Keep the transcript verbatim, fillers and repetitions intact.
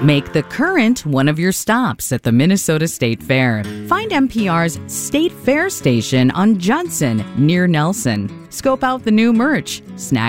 Make the current one of your stops at the Minnesota State Fair. Find N P R's State Fair station on Judson near Nelson. Scope out the new merch, snag